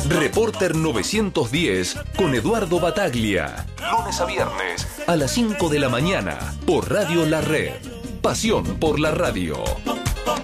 Reporter 910 con Eduardo Bataglia. Lunes a viernes a las 5 de la mañana por Radio La Red. Pasión por la radio.